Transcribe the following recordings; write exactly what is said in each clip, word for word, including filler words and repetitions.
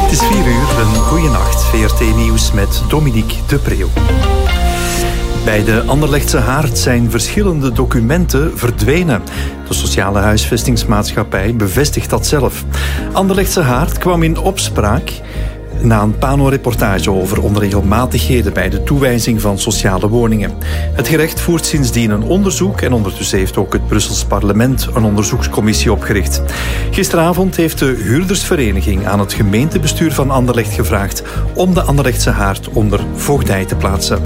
Het is vier uur, een goeie nacht. V R T Nieuws met Dominique de Preeuw. Bij de Anderlechtse Haard zijn verschillende documenten verdwenen. De sociale huisvestingsmaatschappij bevestigt dat zelf. Anderlechtse Haard kwam in opspraak na een Pano-reportage over onregelmatigheden bij de toewijzing van sociale woningen. Het gerecht voert sindsdien een onderzoek en ondertussen heeft ook het Brussels parlement een onderzoekscommissie opgericht. Gisteravond heeft de huurdersvereniging aan het gemeentebestuur van Anderlecht gevraagd om de Anderlechtse Haard onder voogdij te plaatsen.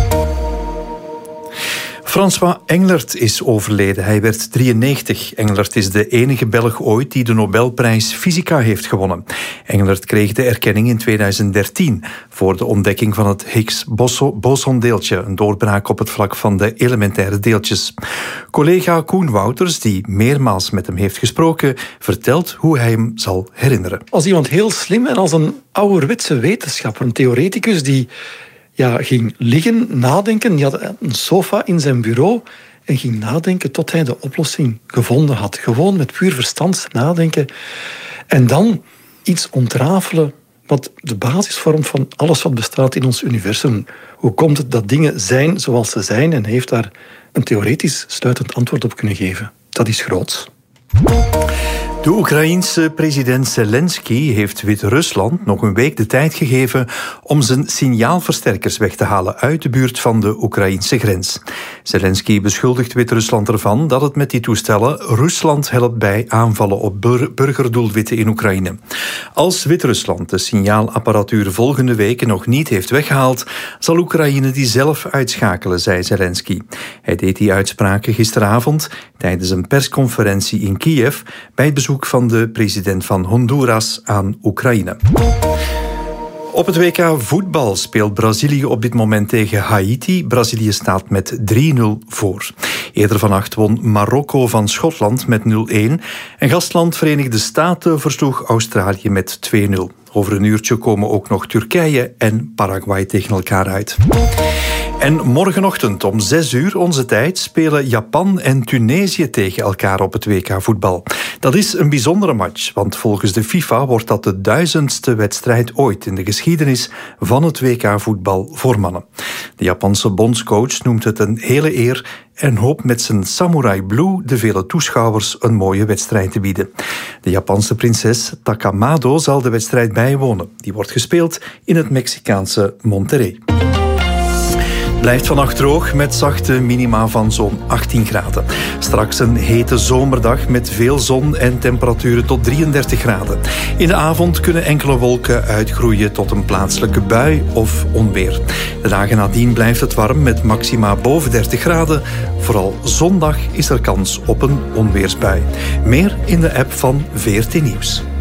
François Englert is overleden. Hij werd drieënnegentig. Englert is de enige Belg ooit die de Nobelprijs Fysica heeft gewonnen. Englert kreeg de erkenning in tweeduizend dertien voor de ontdekking van het Higgs-bosondeeltje, een doorbraak op het vlak van de elementaire deeltjes. Collega Koen Wouters, die meermaals met hem heeft gesproken, vertelt hoe hij hem zal herinneren. Als iemand heel slim en als een ouderwetse wetenschapper, een theoreticus die Ja, ging liggen, nadenken. Die had een sofa in zijn bureau en ging nadenken tot hij de oplossing gevonden had. Gewoon met puur verstand nadenken. En dan iets ontrafelen wat de basis vormt van alles wat bestaat in ons universum. Hoe komt het dat dingen zijn zoals ze zijn? En hij heeft daar een theoretisch sluitend antwoord op kunnen geven. Dat is groots. De Oekraïense president Zelensky heeft Wit-Rusland nog een week de tijd gegeven om zijn signaalversterkers weg te halen uit de buurt van de Oekraïense grens. Zelensky beschuldigt Wit-Rusland ervan dat het met die toestellen Rusland helpt bij aanvallen op bur- burgerdoelwitten in Oekraïne. Als Wit-Rusland de signaalapparatuur volgende week nog niet heeft weggehaald, zal Oekraïne die zelf uitschakelen, zei Zelensky. Hij deed die uitspraken gisteravond tijdens een persconferentie in Kiev bij het bezoek van de president van Honduras aan Oekraïne. Op het W K voetbal speelt Brazilië op dit moment tegen Haiti. Brazilië staat met drie nul voor. Eerder vannacht won Marokko van Schotland met nul-een. En gastland Verenigde Staten versloeg Australië met twee nul. Over een uurtje komen ook nog Turkije en Paraguay tegen elkaar uit. En morgenochtend om zes uur onze tijd spelen Japan en Tunesië tegen elkaar op het W K voetbal. Dat is een bijzondere match, want volgens de FIFA wordt dat de duizendste wedstrijd ooit in de geschiedenis van het W K voetbal voor mannen. De Japanse bondscoach noemt het een hele eer en hoopt met zijn Samurai Blue de vele toeschouwers een mooie wedstrijd te bieden. De Japanse prinses Takamado zal de wedstrijd bijwonen. Die wordt gespeeld in het Mexicaanse Monterrey. Blijft vannacht droog met zachte minima van zo'n achttien graden. Straks een hete zomerdag met veel zon en temperaturen tot drieëndertig graden. In de avond kunnen enkele wolken uitgroeien tot een plaatselijke bui of onweer. De dagen nadien blijft het warm met maxima boven dertig graden. Vooral zondag is er kans op een onweersbui. Meer in de app van V R T Nieuws.